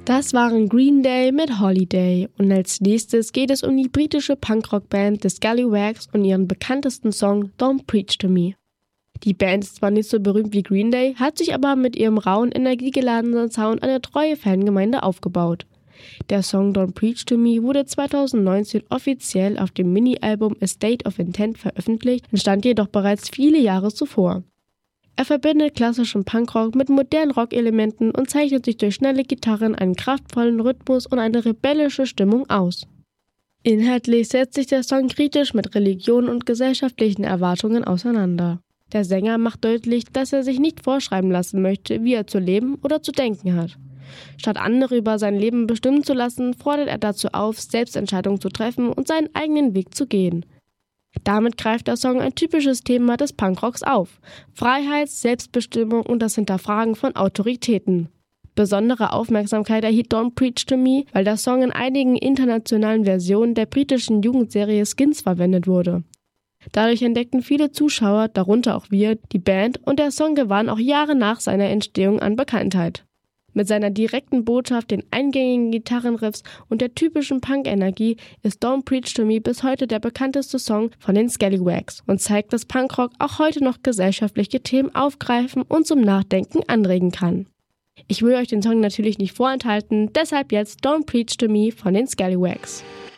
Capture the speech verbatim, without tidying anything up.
Das waren Green Day mit Holiday und als nächstes geht es um die britische Punkrock-Band The Scallywags und ihren bekanntesten Song Don't Preach to Me. Die Band ist zwar nicht so berühmt wie Green Day, hat sich aber mit ihrem rauen, energiegeladenen Sound eine treue Fangemeinde aufgebaut. Der Song Don't Preach to Me wurde zweitausendneunzehn offiziell auf dem Mini-Album A State of Intent veröffentlicht, entstand jedoch bereits viele Jahre zuvor. Er verbindet klassischen Punkrock mit modernen Rockelementen und zeichnet sich durch schnelle Gitarren, einen kraftvollen Rhythmus und eine rebellische Stimmung aus. Inhaltlich setzt sich der Song kritisch mit Religion und gesellschaftlichen Erwartungen auseinander. Der Sänger macht deutlich, dass er sich nicht vorschreiben lassen möchte, wie er zu leben oder zu denken hat. Statt andere über sein Leben bestimmen zu lassen, fordert er dazu auf, selbst Entscheidungen zu treffen und seinen eigenen Weg zu gehen. Damit greift der Song ein typisches Thema des Punkrocks auf: Freiheit, Selbstbestimmung und das Hinterfragen von Autoritäten. Besondere Aufmerksamkeit erhielt Don't Preach to Me, weil der Song in einigen internationalen Versionen der britischen Jugendserie Skins verwendet wurde. Dadurch entdeckten viele Zuschauer, darunter auch wir, die Band und der Song gewann auch Jahre nach seiner Entstehung an Bekanntheit. Mit seiner direkten Botschaft, den eingängigen Gitarrenriffs und der typischen Punk-Energie ist Don't Preach to Me bis heute der bekannteste Song von den Scallywags und zeigt, dass Punkrock auch heute noch gesellschaftliche Themen aufgreifen und zum Nachdenken anregen kann. Ich will euch den Song natürlich nicht vorenthalten, deshalb jetzt Don't Preach to Me von den Scallywags.